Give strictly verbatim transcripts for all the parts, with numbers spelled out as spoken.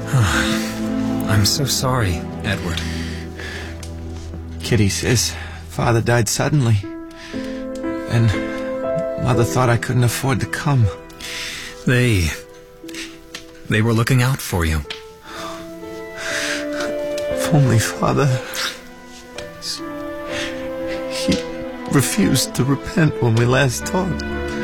I'm so sorry, Edward. Kitty says Father died suddenly, and Mother thought I couldn't afford to come. They... they were looking out for you. If only Father... He refused to repent when we last talked.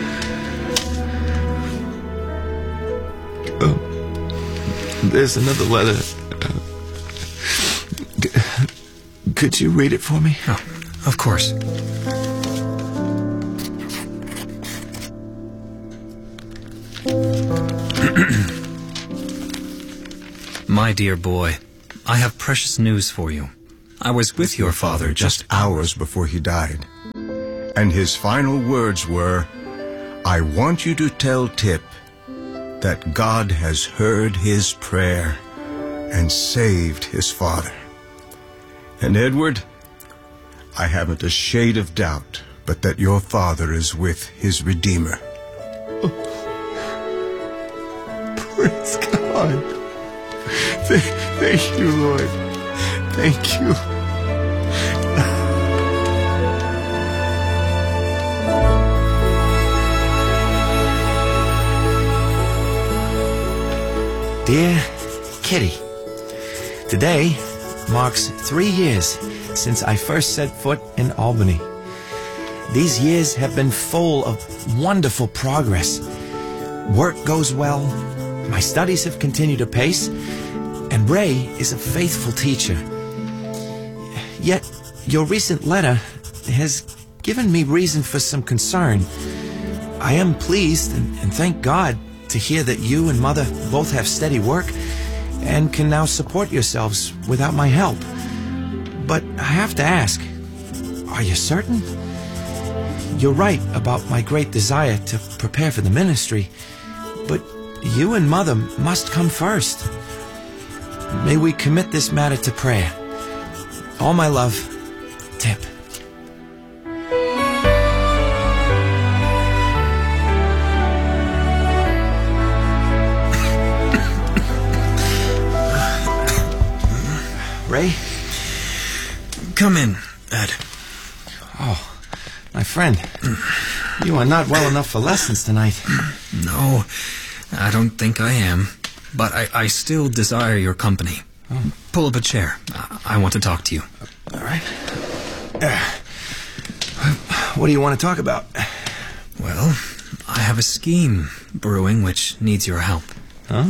Oh, there's another letter. Uh, could you read it for me? Oh, of course. My dear boy, I have precious news for you. I was with your father just hours before he died. And his final words were, I want you to tell Tip that God has heard his prayer and saved his father. And Edward, I haven't a shade of doubt but that your father is with his Redeemer. Oh. Praise God. Thank, thank you, Lord. Thank you. Dear Kitty, today marks three years since I first set foot in Albany. These years have been full of wonderful progress. Work goes well, my studies have continued apace, and Ray is a faithful teacher. Yet, your recent letter has given me reason for some concern. I am pleased and, and thank God to hear that you and Mother both have steady work and can now support yourselves without my help. But I have to ask, are you certain? You're right about my great desire to prepare for the ministry, but you and Mother must come first. May we commit this matter to prayer. All my love, Tip. Ray? Come in, Ed. Oh, my friend. You are not well enough for lessons tonight. No, I don't think I am. But I, I still desire your company. Oh. Pull up a chair. I, I want to talk to you. All right. Uh, what do you want to talk about? Well, I have a scheme brewing which needs your help. Huh?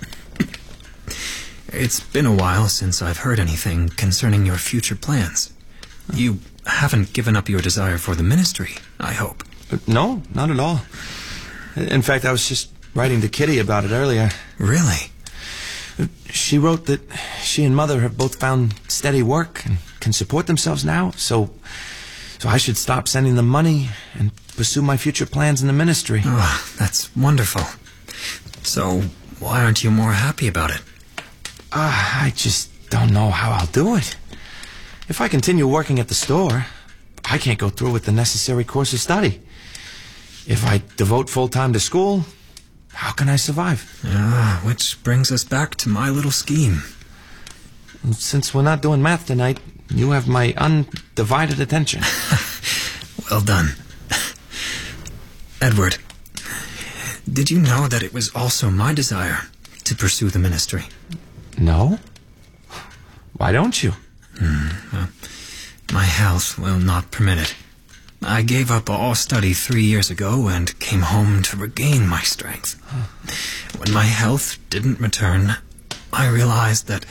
It's been a while since I've heard anything concerning your future plans. You haven't given up your desire for the ministry, I hope. Uh, no, not at all. In fact, I was just writing to Kitty about it earlier. Really? She wrote that she and Mother have both found steady work and can support themselves now, so so I should stop sending them money and pursue my future plans in the ministry. Oh, that's wonderful. So, why aren't you more happy about it? Uh, I just don't know how I'll do it. If I continue working at the store, I can't go through with the necessary course of study. If I devote full time to school, how can I survive? Ah, which brings us back to my little scheme. Since we're not doing math tonight, you have my undivided attention. Well done. Edward, did you know that it was also my desire to pursue the ministry? No? Why don't you? Hmm, well, my health will not permit it. I gave up all study three years ago and came home to regain my strength. Huh. When my health didn't return, I realized that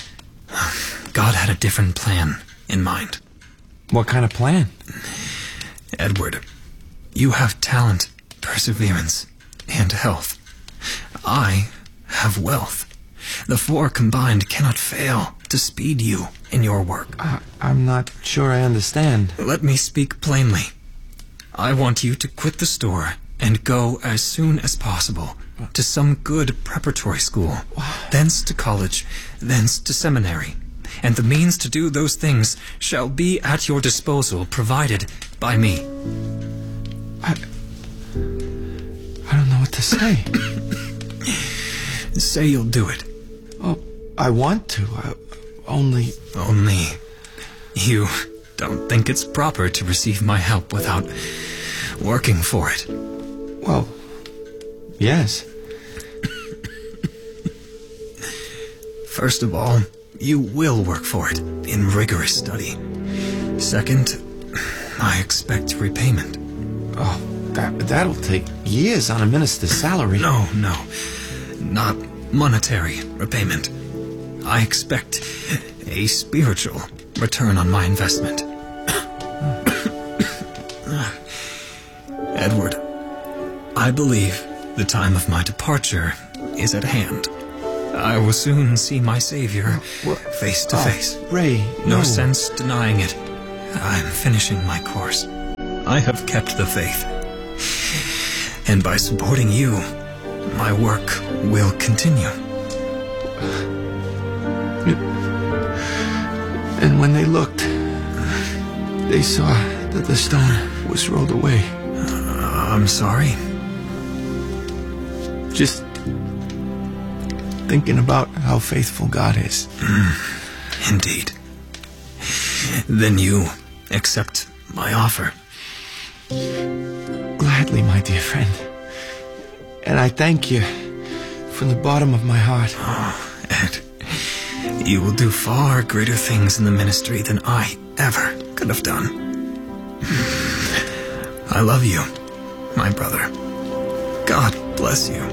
God had a different plan in mind. What kind of plan? Edward, you have talent, perseverance, and health. I have wealth. The four combined cannot fail to speed you in your work. Uh, I'm not sure I understand. Let me speak plainly. I want you to quit the store and go as soon as possible to some good preparatory school, thence to college, thence to seminary. And the means to do those things shall be at your disposal, provided by me. I... I don't know what to say. Say you'll do it. Oh, I want to. I, only... Only you don't think it's proper to receive my help without working for it. Well, yes. First of all, you will work for it in rigorous study. Second, I expect repayment. Oh, that, that'll take years on a minister's salary. No, no. Not monetary repayment. I expect a spiritual return on my investment. Edward, I believe the time of my departure is at hand. I will soon see my Savior Well, face to oh, face. Ray, No no. sense denying it. I'm finishing my course. I have kept the faith. And by supporting you, my work will continue. And when they looked, they saw that the stone was rolled away. Uh, I'm sorry. Just thinking about how faithful God is. Indeed. Then you accept my offer. Gladly, my dear friend. And I thank you from the bottom of my heart. Oh, Ed, you will do far greater things in the ministry than I ever could have done. I love you, my brother. God bless you.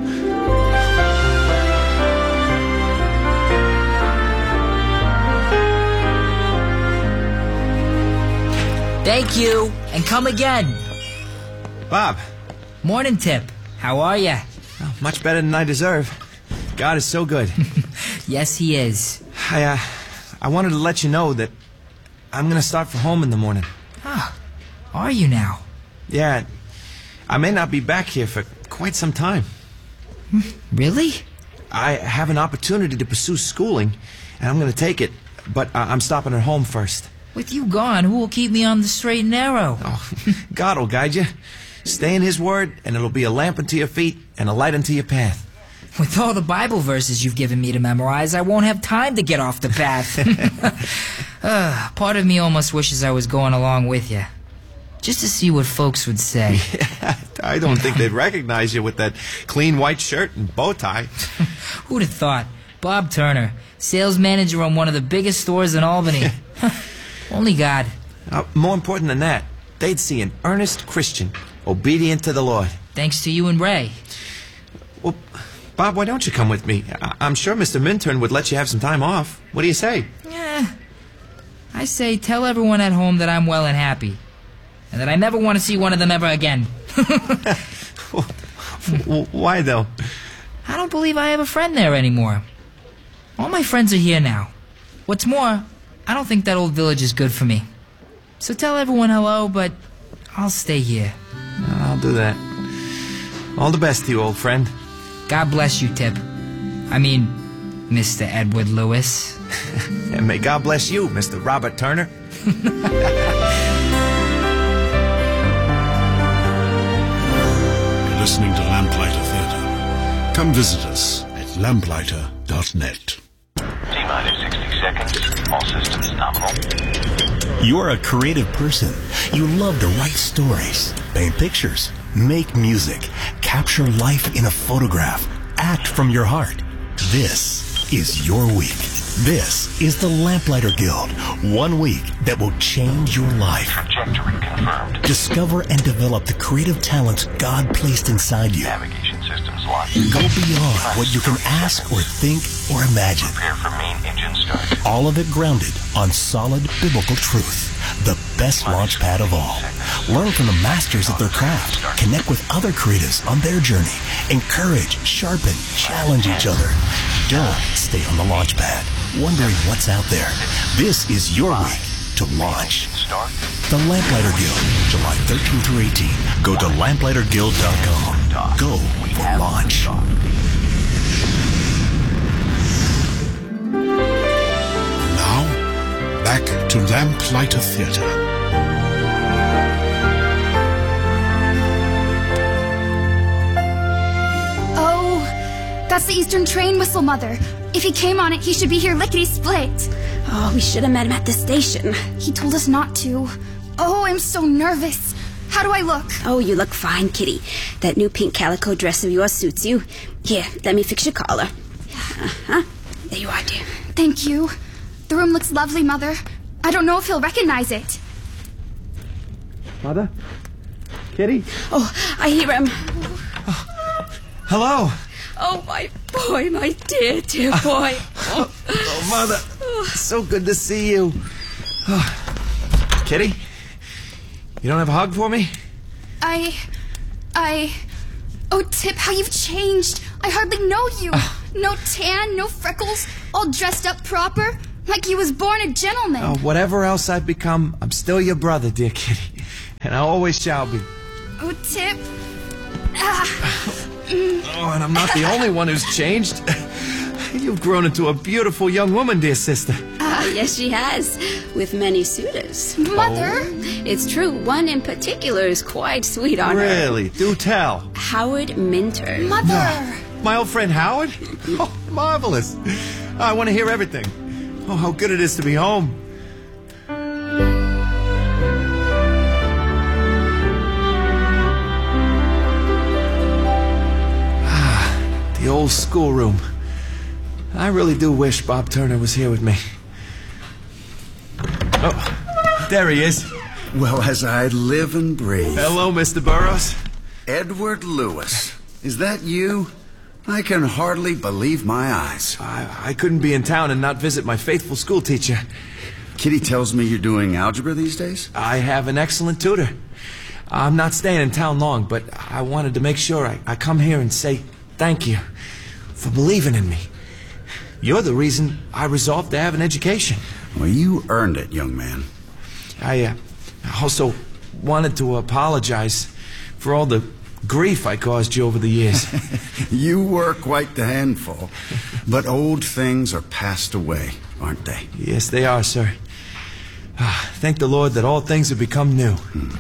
Thank you, and come again. Bob, Morning, Tip. How are ya? oh, much better than I deserve. God is so good. Yes, he is. I, uh, I wanted to let you know that I'm gonna start for home in the morning. Ah, are you now? Yeah, I may not be back here for quite some time. Really? I have an opportunity to pursue schooling, and I'm gonna take it, but uh, I'm stopping at home first. With you gone, who will keep me on the straight and narrow? Oh, God will guide you. Stay in His Word, and it'll be a lamp unto your feet and a light unto your path. With all the Bible verses you've given me to memorize, I won't have time to get off the path. uh, part of me almost wishes I was going along with you. Just to see what folks would say. I don't think they'd recognize you with that clean white shirt and bow tie. Who'd have thought? Bob Turner, sales manager on one of the biggest stores in Albany. Only God. Uh, more important than that, they'd see an earnest Christian, obedient to the Lord. Thanks to you and Ray. Well, Bob, why don't you come with me? I- I'm sure Mister Minturn would let you have some time off. What do you say? Eh, I say tell everyone at home that I'm well and happy. And that I never want to see one of them ever again. W- Why, though? I don't believe I have a friend there anymore. All my friends are here now. What's more, I don't think that old village is good for me. So tell everyone hello, but I'll stay here. I'll do that. All the best to you, old friend. God bless you, Tip. I mean, Mister Edward Lewis. And may God bless you, Mister Robert Turner. You're listening to Lamplighter Theatre. Come visit us at lamplighter dot net. T-minus sixty seconds. All systems nominal. You're a creative person. You love to write stories, paint pictures, make music, capture life in a photograph, act from your heart. This is your week. This is the Lamplighter Guild. One week that will change your life. Trajectory confirmed. Discover and develop the creative talents God placed inside you. Navigation systems locked. Go beyond what you can ask or think or imagine. Prepare for main engine start. All of it grounded on solid biblical truth. The best launch pad of all. Learn from the masters of their craft. Connect with other creatives on their journey. Encourage, sharpen, challenge each other. Don't stay on the launch pad, wondering what's out there. This is your week to launch. Start. The Lamplighter Guild, July thirteenth through eighteenth. Go to lamplighter guild dot com. Go for launch. Now, back to Lamplighter Theatre. Oh, That's the Eastern train whistle, Mother. If he came on it, he should be here lickety-split. Oh, we should have met him at the station. He told us not to. Oh, I'm so nervous. How do I look? Oh, you look fine, Kitty. That new pink calico dress of yours suits you. Here, let me fix your collar. Uh-huh. There you are, dear. Thank you. The room looks lovely, Mother. I don't know if he'll recognize it. Mother? Kitty? Oh, I hear him. Oh. Hello. Oh, my boy, my dear, dear boy. Oh, oh Mother. So good to see you. Oh. Kitty? You don't have a hug for me? I... I... Oh, Tip, how you've changed. I hardly know you. Uh. No tan, no freckles, all dressed up proper, like you was born a gentleman. Oh, whatever else I've become, I'm still your brother, dear Kitty. And I always shall be. Oh, Tip. Ah. Oh, and I'm not the only one who's changed. You've grown into a beautiful young woman, dear sister. Ah, yes, she has. With many suitors. Mother? Oh. It's true. One in particular is quite sweet on really? her. Really? Do tell. Howard Minter. Mother! No. My old friend Howard? Oh, marvelous. I want to hear everything. Oh, how good it is to be home. Ah, the old schoolroom. I really do wish Bob Turner was here with me. Oh, there he is. Well, as I live and breathe. Hello, Mister Burroughs. Edward Lewis. Is that you? I can hardly believe my eyes. I, I couldn't be in town and not visit my faithful school teacher. Kitty tells me you're doing algebra these days? I have an excellent tutor. I'm not staying in town long, but I wanted to make sure I, I come here and say thank you for believing in me. You're the reason I resolved to have an education. Well, you earned it, young man. I uh, also wanted to apologize for all the grief I caused you over the years. You were quite the handful. But old things are passed away, aren't they? Yes, they are, sir. Ah, thank the Lord that all things have become new. Hmm.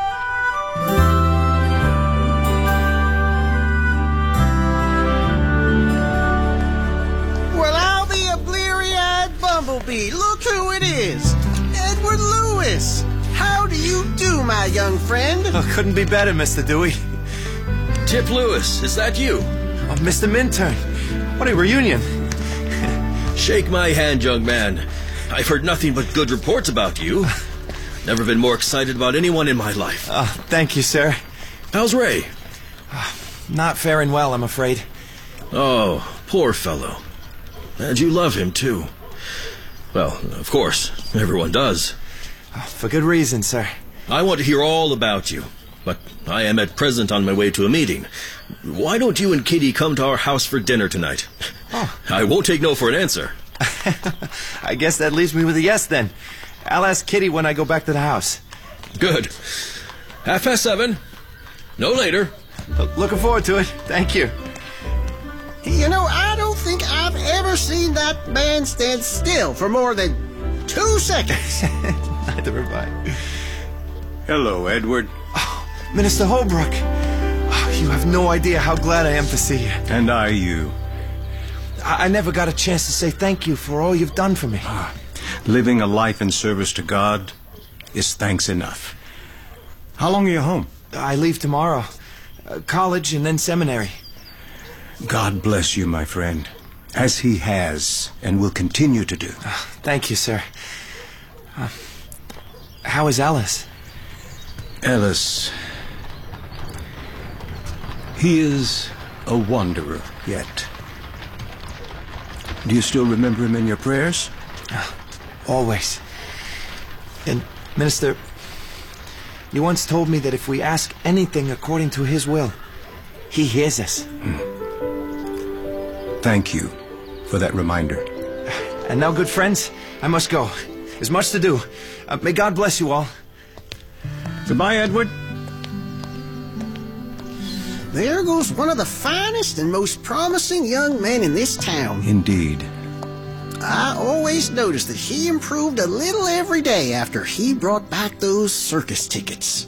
Well, I'll be a bleary-eyed bumblebee. Look who it is. Edward Lewis. How do you do, my young friend? Oh, couldn't be better, Mister Dewey. Tip Lewis, is that you? Oh, Mister Minturn. What a reunion. Shake my hand, young man. I've heard nothing but good reports about you. Never been more excited about anyone in my life. Oh, thank you, sir. How's Ray? Uh, not faring well, I'm afraid. Oh, poor fellow. And you love him, too. Well, of course, everyone does. Oh, for good reason, sir. I want to hear all about you. But I am at present on my way to a meeting. Why don't you and Kitty come to our house for dinner tonight? Oh. I won't take no for an answer. I guess that leaves me with a yes, then. I'll ask Kitty when I go back to the house. Good. Half past seven. No later. Uh, looking forward to it. Thank you. You know, I don't think I've ever seen that man stand still for more than two seconds. Neither have I. Hello, Edward. Oh, Minister Holbrook. Oh, you have no idea how glad I am to see you. And I you. I, I never got a chance to say thank you for all you've done for me. Ah, living a life in service to God is thanks enough. How long are you home? I leave tomorrow. Uh, college and then seminary. God bless you, my friend, as he has and will continue to do. Uh, thank you, sir. Uh, how is Ellis? Ellis... He is a wanderer yet. Do you still remember him in your prayers? Uh, always. And, Minister, you once told me that if we ask anything according to his will, he hears us. Hmm. Thank you for that reminder. And now, good friends, I must go. There's much to do. Uh, may God bless you all. Goodbye, Edward. There goes one of the finest and most promising young men in this town. Indeed. I always noticed that he improved a little every day after he brought back those circus tickets.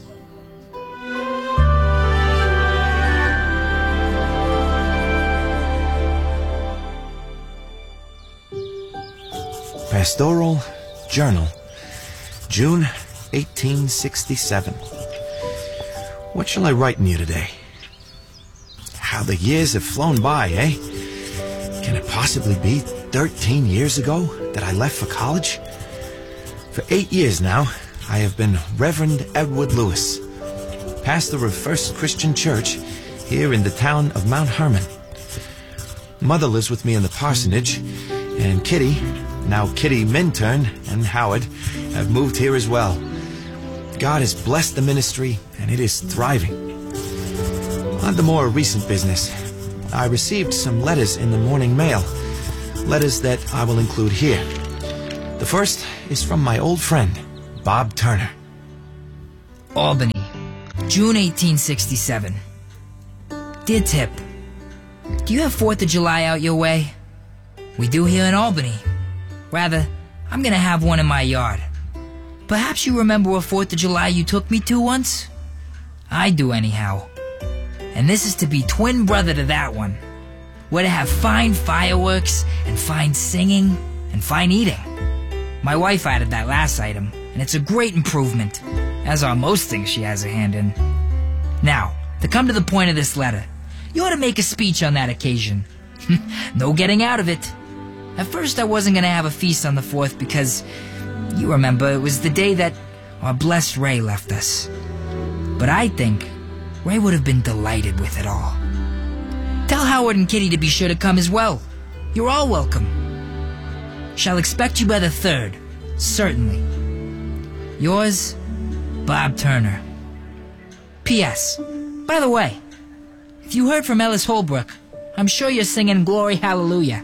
Pastoral Journal, June eighteen sixty-seven. What shall I write in you today? How the years have flown by, eh? Can it possibly be thirteen years ago that I left for college? For eight years now, I have been Reverend Edward Lewis, pastor of First Christian Church here in the town of Mount Hermon. Mother lives with me in the parsonage, and Kitty, now Kitty Minturn, and Howard have moved here as well. God has blessed the ministry, and it is thriving. On the more recent business, I received some letters in the morning mail, letters that I will include here. The first is from my old friend, Bob Turner. Albany, June eighteen sixty-seven. Dear Tip, do you have fourth of July out your way? We do here in Albany. Rather, I'm gonna have one in my yard. Perhaps you remember a fourth of July you took me to once? I do anyhow. And this is to be twin brother to that one. We're to have fine fireworks, and fine singing, and fine eating. My wife added that last item, and it's a great improvement, as are most things she has a hand in. Now, to come to the point of this letter, you ought to make a speech on that occasion. No getting out of it. At first I wasn't gonna have a feast on the fourth because, you remember, it was the day that our blessed Ray left us. But I think Ray would have been delighted with it all. Tell Howard and Kitty to be sure to come as well. You're all welcome. Shall expect you by the third, certainly. Yours, Bob Turner. P S. By the way, if you heard from Ellis Holbrook, I'm sure you're singing Glory Hallelujah.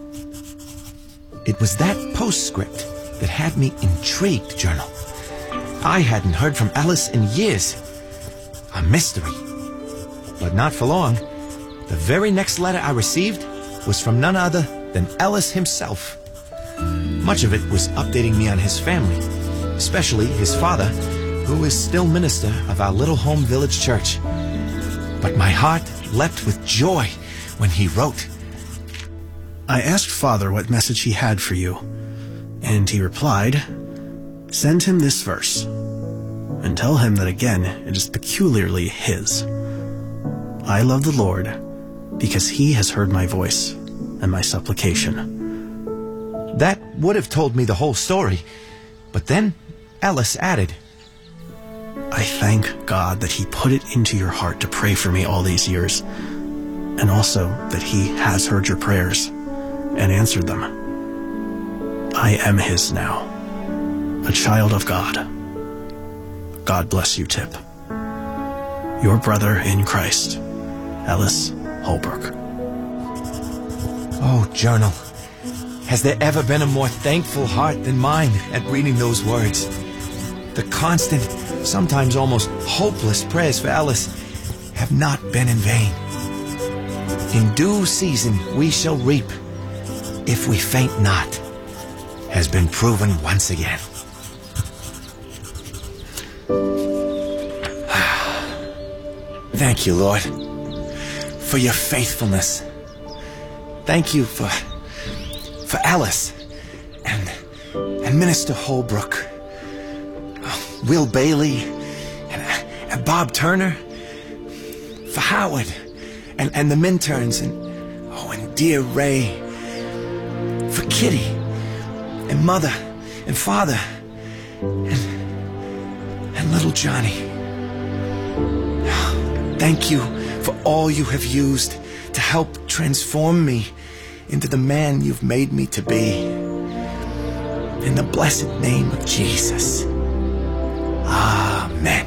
It was that postscript that had me intrigued, Journal. I hadn't heard from Ellis in years. A mystery. But not for long. The very next letter I received was from none other than Ellis himself. Much of it was updating me on his family, especially his father, who is still minister of our little home village church. But my heart leapt with joy when he wrote. I asked Father what message he had for you, and he replied, "Send him this verse, and tell him that again it is peculiarly his. I love the Lord, because he has heard my voice and my supplication." That would have told me the whole story, but then Ellis added, I thank God that he put it into your heart to pray for me all these years, and also that he has heard your prayers and answered them. I am his now, a child of God. God bless you, Tip. Your brother in Christ, Ellis Holbrook. Oh, Journal, has there ever been a more thankful heart than mine at reading those words? The constant, sometimes almost hopeless prayers for Ellis have not been in vain. In due season we shall reap, if we faint not, has been proven once again. Thank you, Lord, for your faithfulness. Thank you for for Ellis and and Minister Holbrook, Will Bailey and, and Bob Turner, for Howard and, and the Minturns, and oh, and dear Ray, for Kitty and Mother and Father and and little Johnny. Thank you for all you have used to help transform me into the man you've made me to be. In the blessed name of Jesus. Amen.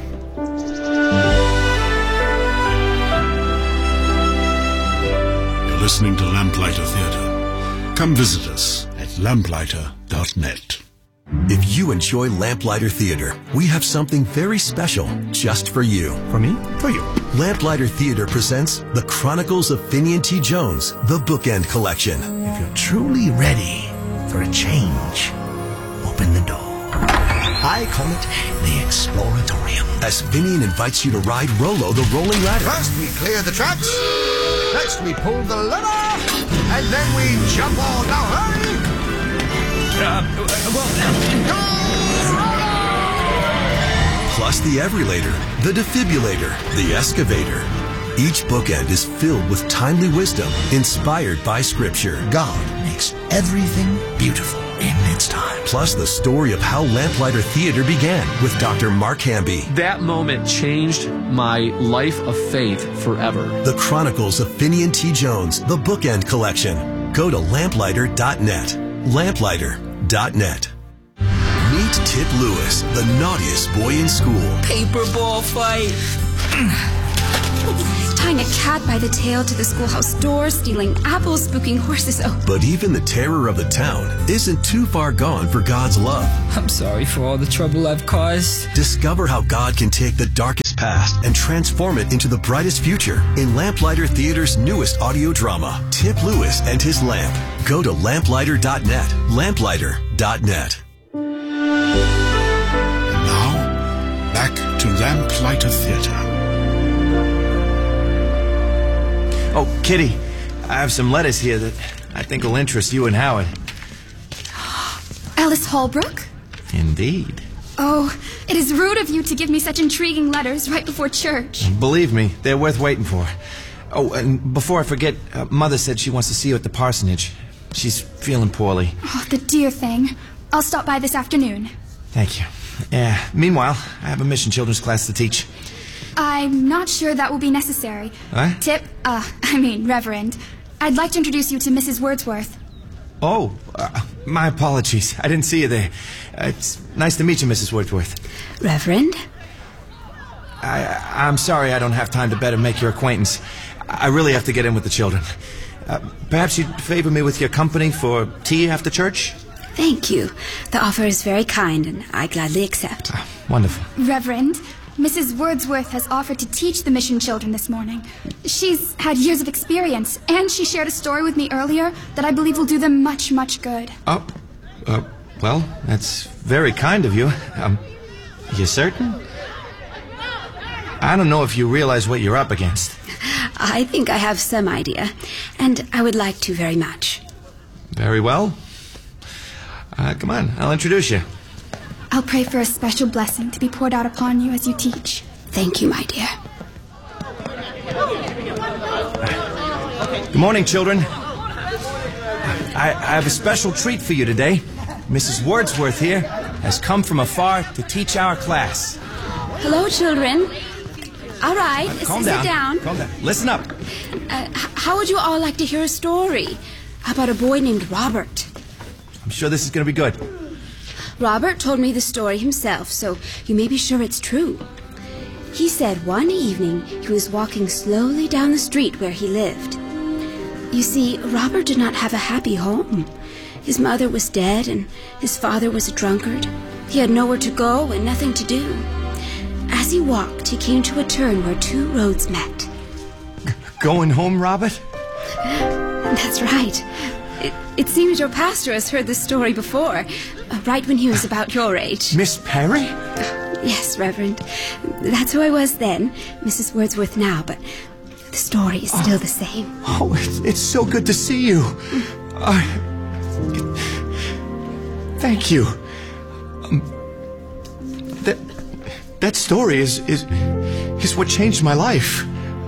You're listening to Lamplighter Theatre. Come visit us at lamplighter dot net. If you enjoy Lamplighter Theater, we have something very special just for you. For me? For you. Lamplighter Theater presents The Chronicles of Finian T. Jones, the Bookend Collection. If you're truly ready for a change, open the door. I call it the Exploratorium. As Finian invites you to ride Rolo the Rolling Ladder. First we clear the tracks, next we pull the lever, and then we jump all. Now hurry! Um, well... Plus the Everylator, the Defibrillator, the Excavator. Each bookend is filled with timely wisdom inspired by Scripture. God makes everything beautiful in its time. Plus the story of how Lamplighter Theater began with Doctor Mark Hamby. That moment changed my life of faith forever. The Chronicles of Finian T. Jones, the Bookend Collection. Go to lamplighter dot net. lamplighter dot net. Meet Tip Lewis, the naughtiest boy in school. Paper ball fight. Tying a cat by the tail to the schoolhouse door, stealing apples, spooking horses. Oh, But even the terror of the town isn't too far gone for God's love. I'm sorry for all the trouble I've caused. Discover how God can take the darkest past and transform it into the brightest future in Lamplighter Theater's newest audio drama, Tip Lewis and His Lamp. Go to lamplighter dot net. lamplighter dot net. Now, back to Lamplighter Theater. Oh, Kitty, I have some letters here that I think will interest you and Howard. Alice Holbrook? Indeed. Oh, it is rude of you to give me such intriguing letters right before church. Believe me, they're worth waiting for. Oh, and before I forget, uh, Mother said she wants to see you at the parsonage. She's feeling poorly. Oh, the dear thing. I'll stop by this afternoon. Thank you. Yeah. Meanwhile, I have a mission children's class to teach. I'm not sure that will be necessary. What? Tip, uh, I mean, Reverend, I'd like to introduce you to Missus Wordsworth. Oh, uh, my apologies. I didn't see you there. Uh, it's nice to meet you, Missus Wordsworth. Reverend? I, I'm sorry I don't have time to better make your acquaintance. I really have to get in with the children. Uh, perhaps you'd favor me with your company for tea after church? Thank you. The offer is very kind, and I gladly accept. Uh, wonderful. Reverend, Missus Wordsworth has offered to teach the mission children this morning. She's had years of experience, and she shared a story with me earlier that I believe will do them much, much good. Oh, uh, well, that's very kind of you. Um, you certain? I don't know if you realize what you're up against. I think I have some idea, and I would like to very much. Very well. Uh, come on, I'll introduce you. I'll pray for a special blessing to be poured out upon you as you teach. Thank you, my dear. Good morning, children. I, I have a special treat for you today. Missus Wordsworth here has come from afar to teach our class. Hello, children. All right, Uh, calm sit down. down. Calm down. Listen up. Uh, h- how would you all like to hear a story about a boy named Robert? I'm sure this is going to be good. Robert told me the story himself, so you may be sure it's true. He said one evening he was walking slowly down the street where he lived. You see, Robert did not have a happy home. His mother was dead and his father was a drunkard. He had nowhere to go and nothing to do. As he walked, he came to a turn where two roads met. Going home, Robert? That's right. It, it seems your pastor has heard this story before, uh, right when he was about your age. Miss Perry? Yes, Reverend. That's who I was then, Missus Wordsworth now, but the story is still oh. the same. Oh, it's, it's so good to see you. Uh, it, thank you. Um, that that story is is is what changed my life.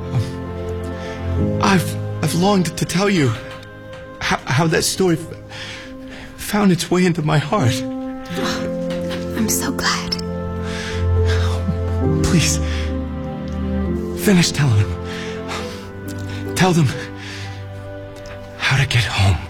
Um, I've I've longed to tell you how, how that story f- found its way into my heart. Oh, I'm so glad. Please, finish telling them. Tell them how to get home.